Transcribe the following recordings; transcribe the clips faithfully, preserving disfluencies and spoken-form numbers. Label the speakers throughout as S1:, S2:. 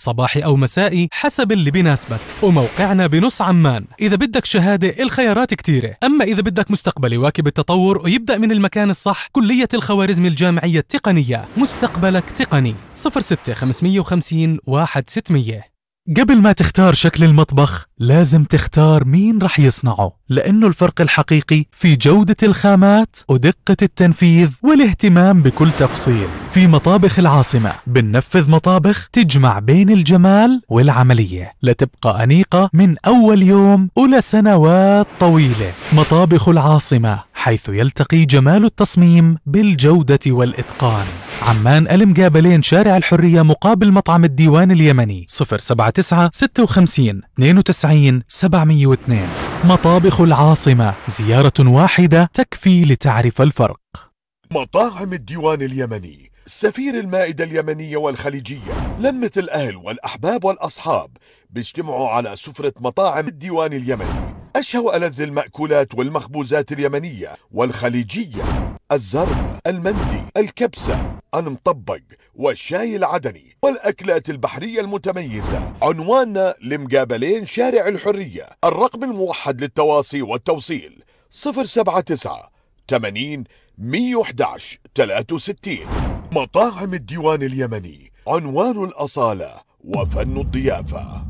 S1: صباحي أو مسائي حسب اللي بيناسبك. وموقعنا بنص عمان. إذا بدك شهادة الخيارات كتيرة، أما إذا بدك مستقبل يواكب التطور ويبدأ من المكان الصح، كلية الخوارزمي الجامعية التقنية، مستقبلك تقني. صفر ستة خمسمية وخمسين واحد ستمية. قبل ما تختار شكل المطبخ لازم تختار مين رح يصنعه، لأنه الفرق الحقيقي في جودة الخامات ودقة التنفيذ والاهتمام بكل تفصيل. في مطابخ العاصمة بننفذ مطابخ تجمع بين الجمال والعملية لتبقى أنيقة من أول يوم ولسنوات طويلة. مطابخ العاصمة، حيث يلتقي جمال التصميم بالجودة والإتقان. عمان المقابلين، شارع الحرية مقابل مطعم الديوان اليمني. صفر سبعة تسعة ستة وخمسين اثنين وتسعين سبعمية واثنين. مطابخ العاصمة، زيارة واحدة تكفي لتعرف الفرق.
S2: مطاعم الديوان اليمني، سفير المائدة اليمنية والخليجية، لمة الأهل والأحباب والأصحاب بيجتمعوا على سفرة مطاعم الديوان اليمني. أشهى وألذ المأكولات والمخبوزات اليمنية والخليجية: الزرب، المندي، الكبسة، المطبق، والشاي العدني، والأكلات البحرية المتميزة. عنواننا لمقابلين شارع الحرية. الرقم الموحد للتواصي والتوصيل صفر سبعة تسعة ثمانين مية وإحداعش ثلاثة وستين. مطاعم الديوان اليمني، عنوان الأصالة وفن الضيافة.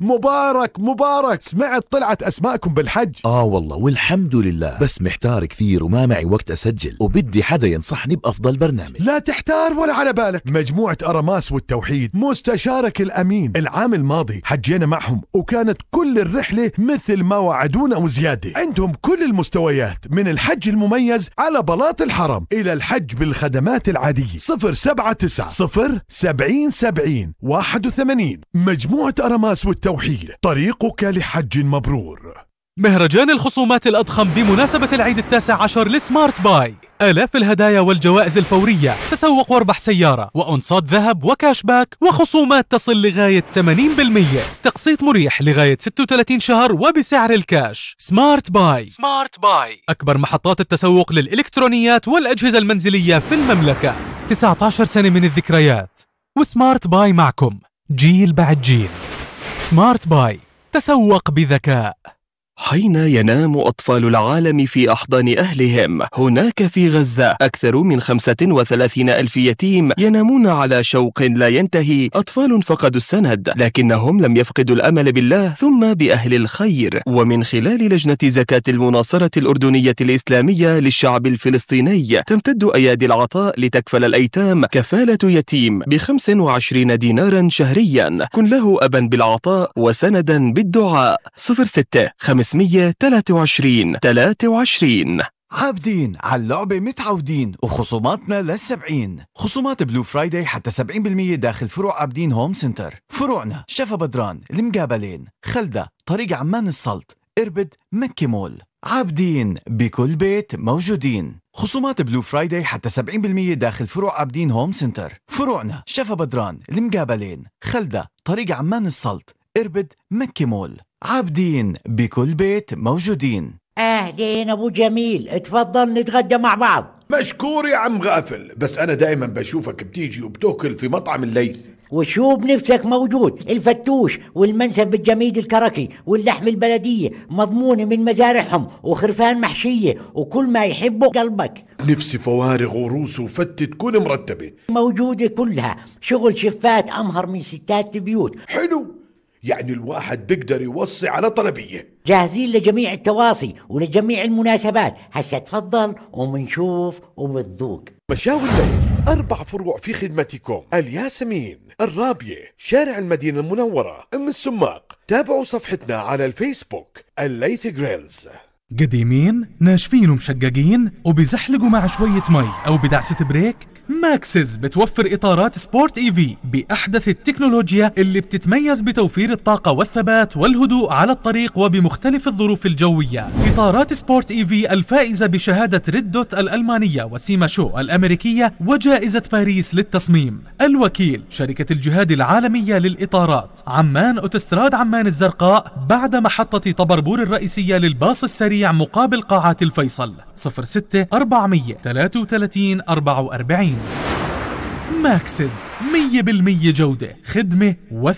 S3: مبارك مبارك، سمعت طلعت أسماءكم بالحج؟
S4: آه والله والحمد لله، بس محتار كثير وما معي وقت أسجل، وبدي حدا ينصحني بأفضل برنامج.
S3: لا تحتار ولا على بالك، مجموعة أراماس والتوحيد مستشارك الأمين. العام الماضي حجينا معهم وكانت كل الرحلة مثل ما وعدونا وزيادة. عندهم كل المستويات، من الحج المميز على بلاط الحرم إلى الحج بالخدمات العادية. صفر سبعة تسعة صفر سبعين سبعين واحد وثمانين. مجموعة أراماس والتوحيد، طريقك لحج مبرور.
S1: مهرجان الخصومات الأضخم بمناسبة العيد التاسع عشر لسمارت باي. آلاف الهدايا والجوائز الفورية، تسوق واربح سيارة وأنصات ذهب وكاش باك، وخصومات تصل لغاية ثمانين بالمية، تقسيط مريح لغاية ستة وثلاثين شهر وبسعر الكاش. سمارت باي. سمارت باي أكبر محطات التسوق للإلكترونيات والأجهزة المنزلية في المملكة. تسعة عشر سنة من الذكريات، وسمارت باي معكم جيل بعد جيل. سمارت باي، تسوق بذكاء.
S5: حين ينام أطفال العالم في أحضان أهلهم، هناك في غزة أكثر من خمسة وثلاثين ألف يتيم ينامون على شوق لا ينتهي. أطفال فقدوا السند، لكنهم لم يفقدوا الأمل بالله ثم بأهل الخير. ومن خلال لجنة زكاة المناصرة الأردنية الإسلامية للشعب الفلسطيني، تمتد أيادي العطاء لتكفل الأيتام كفالة يتيم بخمس وعشرين دينارا شهريا. كن له أبا بالعطاء وسندا بالدعاء. صفر ستة خمسمية ثلاثة وعشرين ثلاثة وعشرين.
S6: عابدين على اللعبة متعودين، وخصوماتنا للسبعين. خصومات بلو فرايداي حتى سبعين بالمية داخل فروع عابدين هوم سنتر. فروعنا شفا بدران، المقابلين، خلدة، طريق عمان السلط، إربد، مكة مول. عابدين بكل بيت موجودين. خصومات بلو فرايداي حتى سبعين بالمية داخل فروع عابدين هوم سنتر. فروعنا شفا بدران، المقابلين، خلدة، طريق عمان السلط، إربد، مكة مول. عابدين بكل بيت موجودين.
S7: أهلين أبو جميل، اتفضل نتغدى مع بعض.
S2: مشكور يا عم غافل، بس أنا دائما بشوفك بتيجي وبتاكل في مطعم الليث.
S7: وشو بنفسك موجود، الفتوش والمنسف بالجميد الكركي واللحم البلدية مضمونة من مزارعهم، وخرفان محشية، وكل ما يحبه قلبك.
S2: نفسي فوارغ وروس وفتة تكون مرتبة
S7: موجودة كلها، شغل شفات أمهر من ستات البيوت.
S2: حلو، يعني الواحد بيقدر يوصي على طلبية.
S7: جاهزين لجميع التواصي ولجميع المناسبات. هسا تفضل ومنشوف وبتذوق.
S2: مشاوي الليل، أربع فروع في خدمتكم: الياسمين، الرابية، شارع المدينة المنورة، أم السماق. تابعوا صفحتنا على الفيسبوك الليث جريلز.
S1: قديمين، ناشفين ومشققين، وبيزحلقوا مع شوية مي أو بدعسة بريك؟ ماكسز بتوفر إطارات سبورت إيفي بأحدث التكنولوجيا اللي بتتميز بتوفير الطاقة والثبات والهدوء على الطريق وبمختلف الظروف الجوية. إطارات سبورت إيفي الفائزة بشهادة ريد دوت الألمانية وسيما شو الأمريكية وجائزة باريس للتصميم. الوكيل شركة الجهاد العالمية للإطارات، عمان أوتوستراد عمان الزرقاء بعد محطة طبربور الرئيسية للباص السريع مقابل قاعات الفيصل. صفر ستة أربعمية ثلاثة وثلاثين أربعة وأربعين. ماكسز، مية بالمية جودة، خدمة و